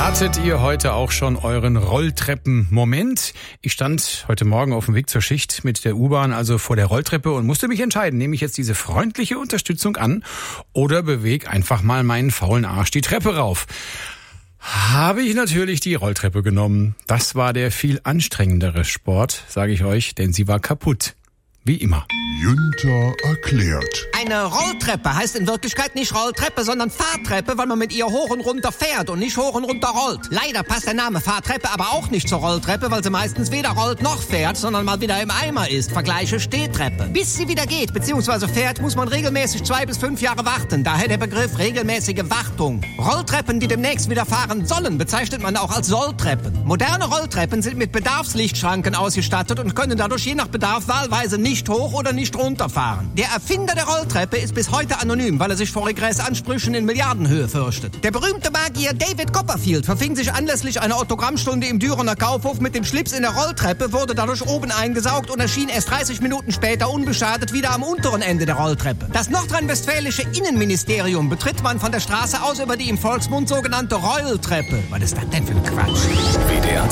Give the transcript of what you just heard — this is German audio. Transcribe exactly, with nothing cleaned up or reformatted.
Hattet ihr heute auch schon euren Rolltreppen-Moment? Ich stand heute Morgen auf dem Weg zur Schicht mit der U-Bahn, also vor der Rolltreppe, und musste mich entscheiden, nehme ich jetzt diese freundliche Unterstützung an oder bewege einfach mal meinen faulen Arsch die Treppe rauf? Habe ich natürlich die Rolltreppe genommen. Das war der viel anstrengendere Sport, sage ich euch, denn sie war kaputt. Wie immer. Günther erklärt. Eine Rolltreppe heißt in Wirklichkeit nicht Rolltreppe, sondern Fahrtreppe, weil man mit ihr hoch und runter fährt und nicht hoch und runter rollt. Leider passt der Name Fahrtreppe aber auch nicht zur Rolltreppe, weil sie meistens weder rollt noch fährt, sondern mal wieder im Eimer ist. Vergleiche Stehtreppe. Bis sie wieder geht bzw. fährt, muss man regelmäßig zwei bis fünf Jahre warten. Daher der Begriff regelmäßige Wartung. Rolltreppen, die demnächst wieder fahren sollen, bezeichnet man auch als Solltreppen. Moderne Rolltreppen sind mit Bedarfslichtschranken ausgestattet und können dadurch je nach Bedarf wahlweise nicht nicht hoch oder nicht runterfahren. Der Erfinder der Rolltreppe ist bis heute anonym, weil er sich vor Regressansprüchen in Milliardenhöhe fürchtet. Der berühmte Magier David Copperfield verfing sich anlässlich einer Autogrammstunde im Dürener Kaufhof mit dem Schlips in der Rolltreppe, wurde dadurch oben eingesaugt und erschien erst dreißig Minuten später unbeschadet wieder am unteren Ende der Rolltreppe. Das nordrhein-westfälische Innenministerium betritt man von der Straße aus über die im Volksmund sogenannte Rolltreppe. Was ist das denn für ein Quatsch? W D R